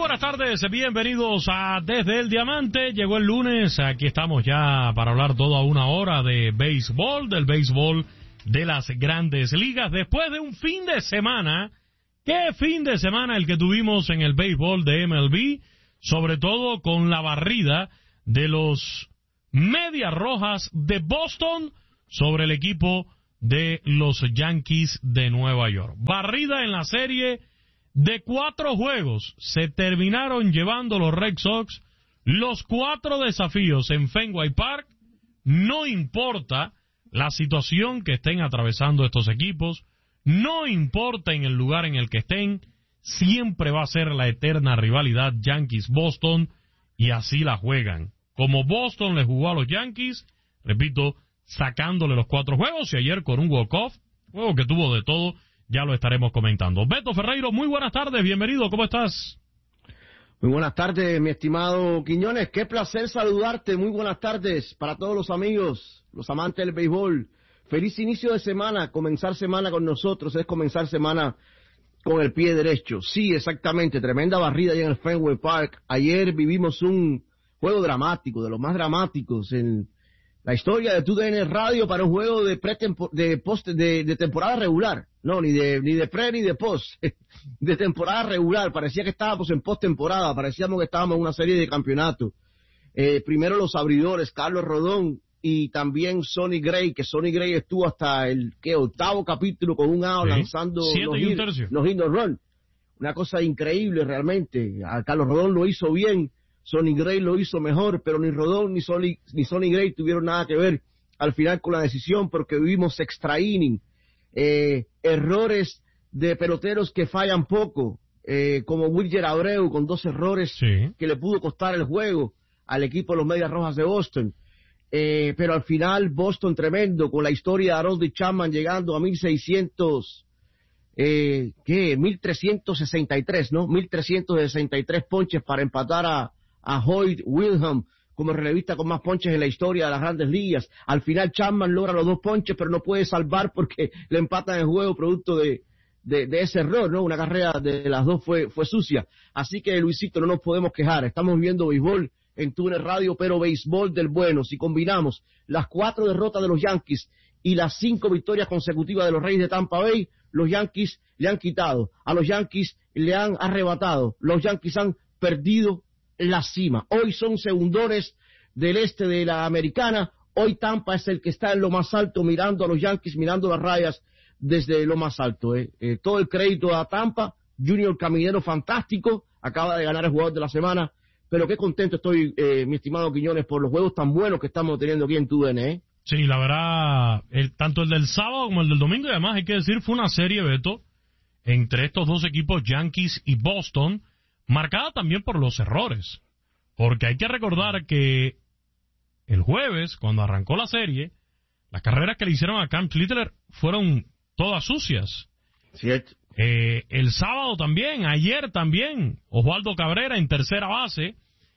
buenas tardes, bienvenidos a Desde el Diamante. Llegó el lunes, aquí estamos ya para hablar toda una hora de béisbol, del béisbol de las grandes ligas. Después de un fin de semana, ¿qué fin de semana el que tuvimos en el béisbol de MLB? Sobre todo con la barrida de los Medias Rojas de Boston sobre el equipo de los Yankees de Nueva York. Barrida en la serie de 4 juegos. Se terminaron llevando los Red Sox los 4 desafíos en Fenway Park. No importa la situación que estén atravesando estos equipos, no importa en el lugar en el que estén, siempre va a ser la eterna rivalidad Yankees-Boston, y así la juegan. Como Boston le jugó a los Yankees, repito, sacándole los 4 juegos, y ayer con un walk-off, juego que tuvo de todo, ya lo estaremos comentando. Beto Ferreiro, muy buenas tardes, bienvenido, ¿cómo estás? Muy buenas tardes, mi estimado Quiñones, qué placer saludarte, muy buenas tardes para todos los amigos, los amantes del béisbol. Feliz inicio de semana, comenzar semana con nosotros es comenzar semana con el pie derecho. Sí, exactamente, tremenda barrida allá en el Fenway Park. Ayer vivimos un juego dramático, de los más dramáticos en la historia de TUDN Radio para un juego de temporada regular. No, ni de pre ni de post, de temporada regular. Parecía que estábamos en postemporada, parecíamos que estábamos en una serie de campeonatos. Primero los abridores, Carlos Rodón y también Sonny Gray, que Sonny Gray estuvo hasta el 8º capítulo con un out, sí, lanzando 7 y un tercio. Los hit and run. Una cosa increíble realmente. A Carlos Rodón lo hizo bien, Sonny Gray lo hizo mejor, pero ni Rodón ni Sonny Gray tuvieron nada que ver al final con la decisión, porque vivimos extra inning. Errores de peloteros que fallan poco, como Wilyer Abreu con 2 errores, sí, que le pudo costar el juego al equipo de los Medias Rojas de Boston. Pero al final Boston tremendo, con la historia de Harold Chapman llegando a 1363, ¿no? 1363 ponches para empatar a Hoyt Wilhelm como relevista con más ponches en la historia de las grandes ligas. Al final Chapman logra los 2 ponches, pero no puede salvar porque le empatan el juego producto de ese error, ¿no? Una carrera de las 2 fue sucia. Así que, Luisito, no nos podemos quejar. Estamos viendo béisbol en TUDN Radio, pero béisbol del bueno. Si combinamos las 4 derrotas de los Yankees y las 5 victorias consecutivas de los Reyes de Tampa Bay, los Yankees le han quitado, a los Yankees le han arrebatado, los Yankees han perdido la cima. Hoy son segundones del este de la Americana. Hoy Tampa es el que está en lo más alto, mirando a los Yankees, mirando las rayas desde lo más alto. Todo el crédito a Tampa. Junior Caminero, fantástico, acaba de ganar el jugador de la semana. Pero qué contento estoy, mi estimado Quiñones, por los juegos tan buenos que estamos teniendo aquí en TUDN. Sí, la verdad, tanto el del sábado como el del domingo, y además hay que decir, fue una serie, Beto, entre estos 2 equipos, Yankees y Boston, marcada también por los errores, porque hay que recordar que el jueves, cuando arrancó la serie, las carreras que le hicieron a Cam Littler fueron todas sucias. Cierto. El sábado también, ayer también, Oswaldo Cabrera en tercera base,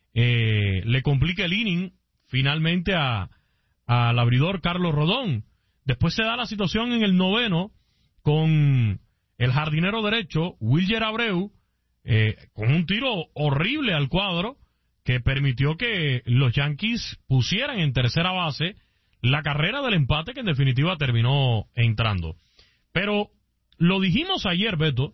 le complica el inning finalmente al abridor Carlos Rodón. Después se da la situación en el 9º con el jardinero derecho, Wilyer Abreu, con un tiro horrible al cuadro que permitió que los Yankees pusieran en tercera base la carrera del empate, que en definitiva terminó entrando. Pero lo dijimos ayer, Beto,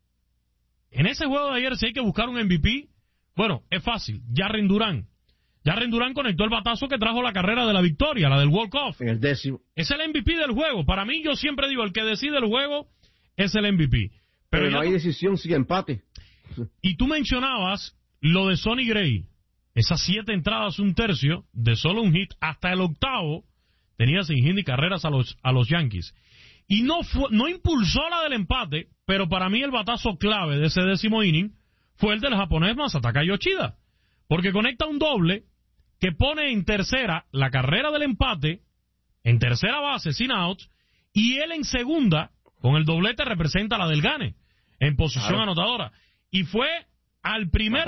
en ese juego de ayer, si hay que buscar un MVP, bueno, es fácil, Jarren Durán. Jarren Durán conectó el batazo que trajo la carrera de la victoria, la del walk-off. En el 10º. Es el MVP del juego. Para mí, yo siempre digo, el que decide el juego es el MVP. Pero no hay decisión sin empate. Y tú mencionabas lo de Sonny Gray. Esas 7 entradas, un tercio, de solo un hit, hasta el 8º, tenía sin hit ni carreras a los Yankees. Y no impulsó la del empate, pero para mí el batazo clave de ese 10º inning fue el del japonés Masataka Yoshida, porque conecta un doble que pone en tercera la carrera del empate, en tercera base sin outs, y él en segunda, con el doblete, representa la del gane, en posición anotadora. Y fue al primer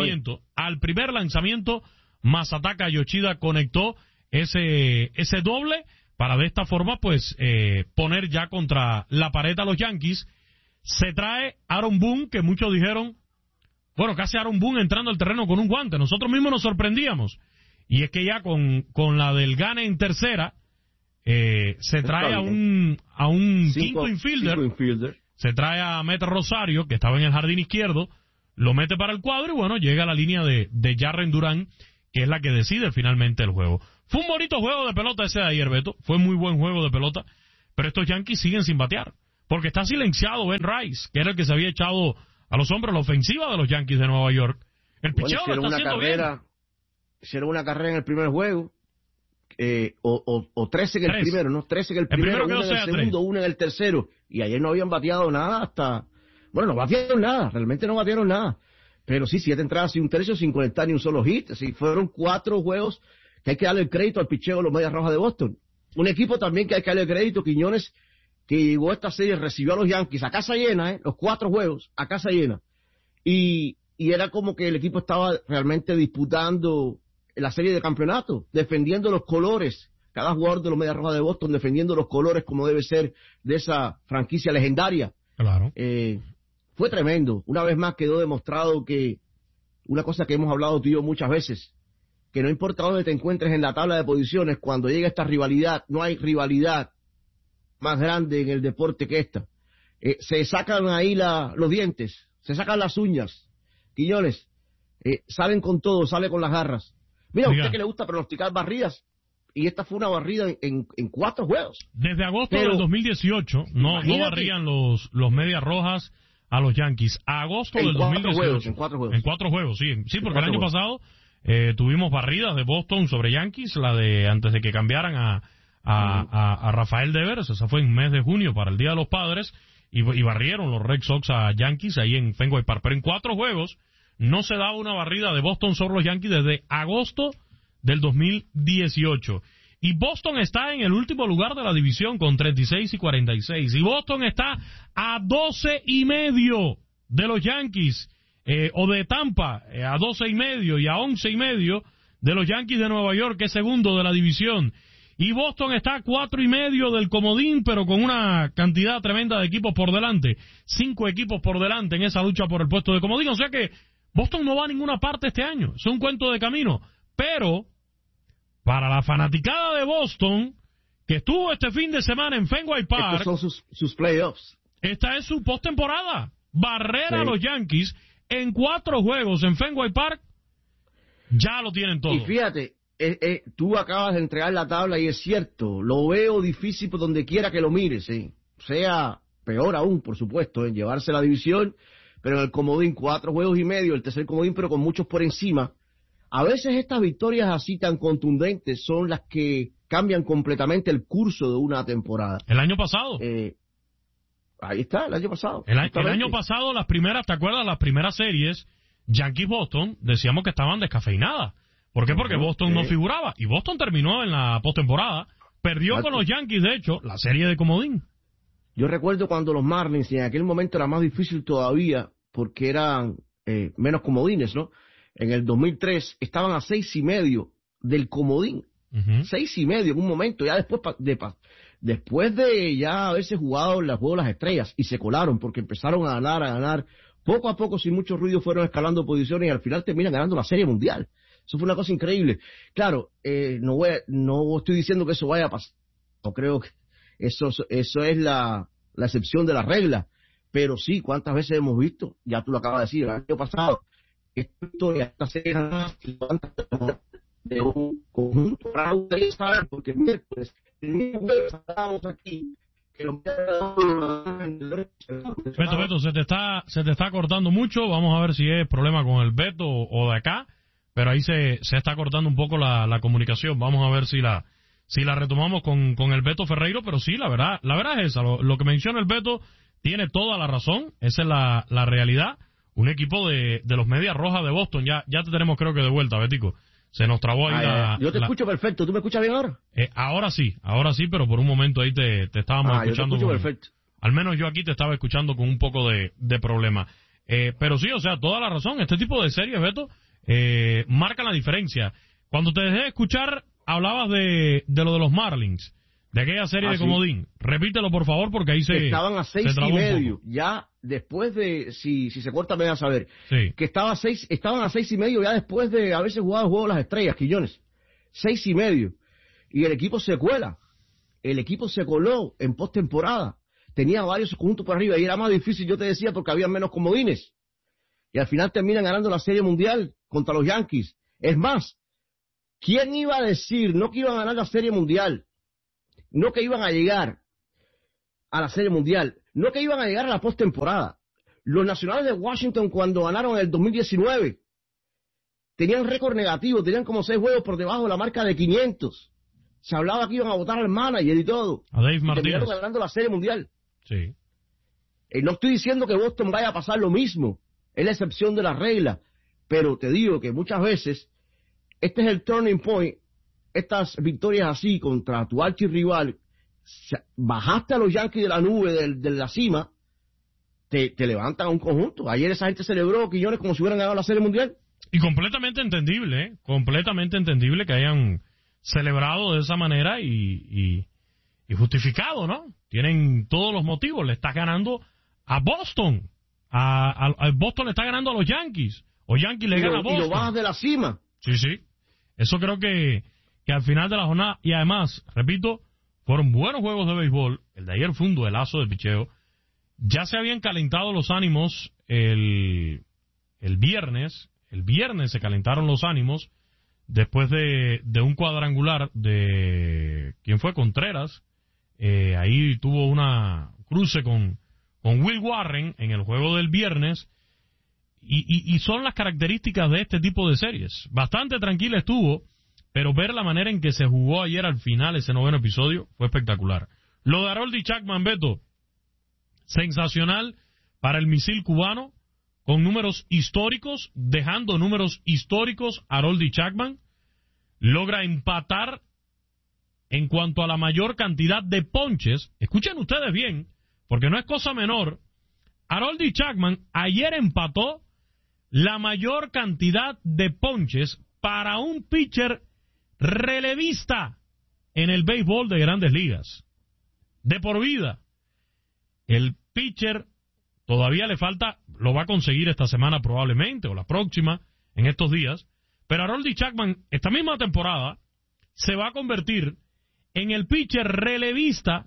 lanzamiento, Masataka Yoshida conectó ese doble para de esta forma, pues, poner ya contra la pared a los Yankees. Se trae Aaron Boone, que muchos dijeron, bueno, casi Aaron Boone entrando al terreno con un guante. Nosotros mismos nos sorprendíamos. Y es que ya con la del Gane en tercera, se trae a un quinto infielder. Se trae a Mete Rosario, que estaba en el jardín izquierdo, lo mete para el cuadro y bueno, llega a la línea de Jarren Duran, que es la que decide finalmente el juego. Fue un bonito juego de pelota ese de ayer, Beto. Fue muy buen juego de pelota. Pero estos Yankees siguen sin batear. Porque está silenciado Ben Rice, que era el que se había echado a los hombros la ofensiva de los Yankees de Nueva York. El picheo lo está haciendo bien. Hicieron una carrera en el primer juego. O 13 en el primero, ¿no? 13 en el primero, una en el segundo, una en el tercero. Y ayer no habían bateado nada hasta... Bueno, no batearon nada, realmente no batearon nada. Pero sí, 7 entradas y un tercio sin conectar ni un solo hit. Así fueron 4 juegos que hay que darle el crédito al picheo de los Medias Rojas de Boston. Un equipo también que hay que darle el crédito, Quiñones, que llegó a esta serie, recibió a los Yankees a casa llena, los 4 juegos a casa llena. Y era como que el equipo estaba realmente disputando la serie de campeonato, defendiendo los colores. Cada jugador de los Medias Rojas de Boston defendiendo los colores como debe ser de esa franquicia legendaria. Claro. Fue tremendo. Una vez más quedó demostrado que una cosa que hemos hablado tú y yo muchas veces, que no importa dónde te encuentres en la tabla de posiciones, cuando llega esta rivalidad, no hay rivalidad más grande en el deporte que esta. Se sacan ahí los dientes, se sacan las uñas. Quiñones, salen con todo, sale con las garras. Mira, a usted que le gusta pronosticar barridas, y esta fue una barrida en 4 juegos. Desde agosto del 2018 no barrían los Medias Rojas a los Yankees. Agosto del 2018. En 4 juegos. En 4 juegos, sí. Sí, porque el año pasado tuvimos barridas de Boston sobre Yankees, la de antes de que cambiaran a Rafael Devers. Esa fue en mes de junio para el Día de los Padres, y barrieron los Red Sox a Yankees ahí en Fenway Park. Pero en 4 juegos no se daba una barrida de Boston sobre los Yankees desde agosto del 2018. Y Boston está en el último lugar de la división con 36 y 46. Y Boston está a 12 y medio de los Yankees, o de Tampa, a 12 y medio y a 11 y medio de los Yankees de Nueva York, que es segundo de la división. Y Boston está a 4 y medio del comodín, pero con una cantidad tremenda de equipos por delante. 5 equipos por delante en esa lucha por el puesto de comodín. O sea que Boston no va a ninguna parte este año. Es un cuento de camino. Pero para la fanaticada de Boston, que estuvo este fin de semana en Fenway Park, estos son sus playoffs. Esta es su postemporada. Barrer a los Yankees en 4 juegos en Fenway Park, ya lo tienen todo. Y fíjate, tú acabas de entregar la tabla y es cierto, lo veo difícil por donde quiera que lo mires, sea peor aún, por supuesto, en llevarse la división, pero en el comodín 4 juegos y medio, el tercer comodín, pero con muchos por encima. A veces estas victorias así tan contundentes son las que cambian completamente el curso de una temporada. El año pasado. Ahí está, el año pasado. El año pasado, las primeras, ¿te acuerdas? Las primeras series, Yankees-Boston, decíamos que estaban descafeinadas. ¿Por qué? Porque Boston no figuraba. Y Boston terminó en la postemporada. Perdió con los Yankees, de hecho, la serie de comodín. Yo recuerdo cuando los Marlins, y en aquel momento era más difícil todavía, porque eran menos comodines, ¿no? En el 2003 estaban a 6 y medio del comodín. 6 y medio en un momento, ya después de ya haberse jugado el juego de las estrellas, y se colaron porque empezaron a ganar, poco a poco, sin mucho ruido, fueron escalando posiciones y al final terminan ganando la Serie Mundial. Eso fue una cosa increíble. Claro, no estoy diciendo que eso vaya a pasar, no creo que eso es la excepción de la regla, pero sí, ¿cuántas veces hemos visto? Ya tú lo acabas de decir, el año pasado, esta serie de un conjunto fraude, ¿sabes? Porque miércoles estábamos aquí. Beto, se te está cortando mucho. Vamos a ver si es problema con el Beto o de acá, pero ahí se está cortando un poco la comunicación. Vamos a ver si la retomamos con el Beto Ferreiro, pero sí, la verdad es esa. Lo que menciona el Beto tiene toda la razón. Esa es la realidad. Un equipo de los Medias Rojas de Boston. Ya te tenemos, creo que de vuelta, Betico. Se nos trabó ahí yo te escucho perfecto. ¿Tú me escuchas bien ahora? Ahora sí, pero por un momento ahí te estábamos escuchando. Yo te escucho perfecto. Al menos yo aquí te estaba escuchando con un poco de problema. Pero sí, o sea, toda la razón. Este tipo de series, Beto, marcan la diferencia. Cuando te dejé de escuchar, hablabas de lo de los Marlins. De aquella serie de comodín. Repítelo, por favor, porque ahí estaban a 6.5. Ya después de... Si se corta, me van a saber. Sí. Que estaban a 6.5 ya después de haberse jugado el juego de las estrellas, Quillones. 6.5. Y el equipo se cuela. El equipo se coló en postemporada. Tenía varios conjuntos por arriba y era más difícil, yo te decía, porque había menos comodines. Y al final terminan ganando la Serie Mundial contra los Yankees. Es más, ¿quién iba a decir no que iban a ganar la Serie Mundial? No que iban a llegar a la Serie Mundial, no que iban a llegar a la postemporada. Los Nacionales de Washington, cuando ganaron en el 2019, tenían récord negativo, tenían como 6 juegos por debajo de la marca de 500. Se hablaba que iban a votar al manager y todo. A Dave Martínez. Terminaron ganando la Serie Mundial. Sí. No estoy diciendo que Boston vaya a pasar lo mismo, es la excepción de la regla, pero te digo que muchas veces este es el turning point. Estas victorias así contra tu archirrival, bajaste a los Yankees de la nube, de la cima, te levantan a un conjunto. Ayer esa gente celebró, Quillones, como si hubieran ganado la Serie Mundial. Y completamente entendible, completamente entendible que hayan celebrado de esa manera y justificado, ¿no? Tienen todos los motivos. Le estás ganando a Boston. A Boston le está ganando a los Yankees. O Yankees le gana a Boston. Y lo bajas de la cima. Sí, sí. Eso creo que al final de la jornada, y además, repito, fueron buenos juegos de béisbol. El de ayer fue un duelazo de picheo. Ya se habían calentado los ánimos el viernes. El viernes se calentaron los ánimos después de un cuadrangular de... ¿Quién fue? Contreras. Ahí tuvo una cruce con Will Warren en el juego del viernes. Y son las características de este tipo de series. Bastante tranquila estuvo, pero ver la manera en que se jugó ayer al final ese 9º episodio fue espectacular. Lo de Aroldis Chapman, Beto, sensacional para el misil cubano, con números históricos, dejando números históricos. Aroldis Chapman logra empatar en cuanto a la mayor cantidad de ponches. Escuchen ustedes bien, porque no es cosa menor. Aroldis Chapman ayer empató la mayor cantidad de ponches para un pitcher relevista en el béisbol de Grandes Ligas. De por vida. El pitcher todavía le falta, lo va a conseguir esta semana probablemente, o la próxima, en estos días, pero Aroldis Chapman, esta misma temporada, se va a convertir en el pitcher relevista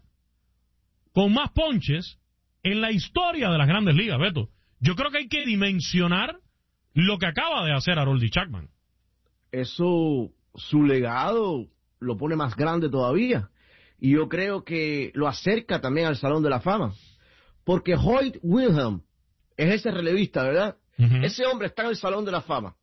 con más ponches en la historia de las Grandes Ligas, Beto. Yo creo que hay que dimensionar lo que acaba de hacer Aroldis Chapman. Eso, su legado lo pone más grande todavía. Y yo creo que lo acerca también al Salón de la Fama. Porque Hoyt Wilhelm es ese relevista, ¿verdad? Uh-huh. Ese hombre está en el Salón de la Fama.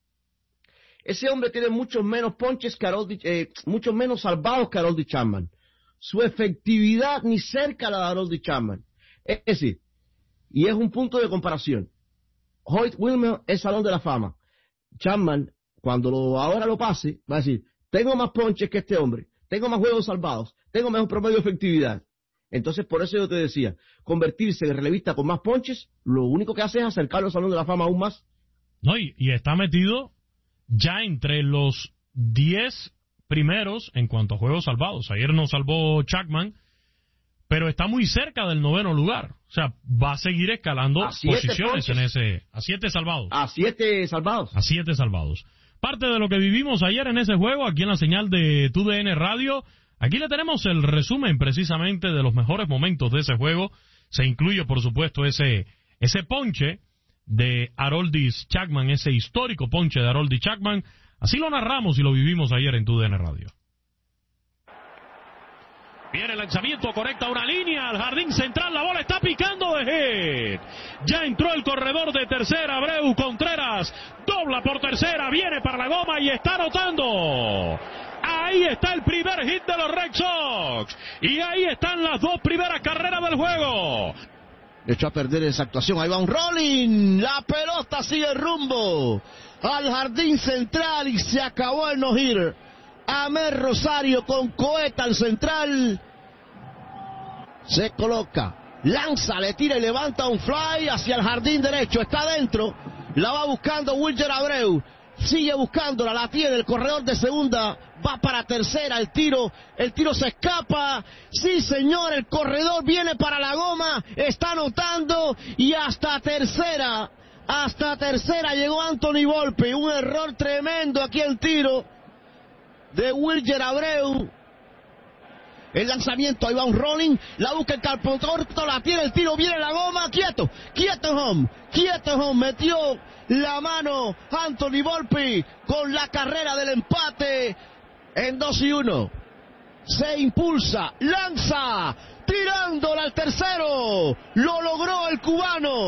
Ese hombre tiene muchos menos ponches que muchos menos salvados que Aroldis Chapman. Su efectividad ni cerca a la de Aroldis Chapman. Es decir, y es un punto de comparación. Hoyt Wilhelm es Salón de la Fama. Chapman, cuando ahora lo pase, va a decir, tengo más ponches que este hombre, tengo más juegos salvados, tengo mejor promedio de efectividad. Entonces, por eso yo te decía, convertirse en relevista con más ponches, lo único que hace es acercarlo al Salón de la Fama aún más. No, y está metido ya entre los 10 primeros en cuanto a juegos salvados. Ayer no salvó Chapman, pero está muy cerca del 9º lugar. O sea, va a seguir escalando posiciones ponches. A 7 salvados. A 7 salvados. A 7 salvados. Parte de lo que vivimos ayer en ese juego, aquí en la señal de TUDN Radio. Aquí le tenemos el resumen precisamente de los mejores momentos de ese juego. Se incluye, por supuesto, ese ponche de Aroldis Chapman, ese histórico ponche de Aroldis Chapman. Así lo narramos y lo vivimos ayer en TUDN Radio. Viene el lanzamiento, conecta una línea al jardín central, la bola está picando de hit. Ya entró el corredor de tercera, Abreu Contreras, dobla por tercera, viene para la goma y está anotando. Ahí está el primer hit de los Red Sox. Y ahí están las 2 primeras carreras del juego. Echó a perder esa actuación, ahí va un rolling, la pelota sigue rumbo al jardín central y se acabó el no-hitter. Amer Rosario con cohete al central, se coloca, lanza, le tira y levanta un fly hacia el jardín derecho, está adentro, la va buscando Wilyer Abreu, sigue buscándola, la tiene el corredor de segunda, va para tercera, el tiro se escapa, sí señor, el corredor viene para la goma, está anotando y hasta tercera llegó Anthony Volpe, un error tremendo aquí en tiro de Wilger Abreu. El lanzamiento, ahí va un rolling, la busca el campo corto, la tiene, el tiro, viene la goma, quieto home, metió la mano Anthony Volpe con la carrera del empate en 2-1. Se impulsa, lanza, tirándola al tercero, lo logró el cubano.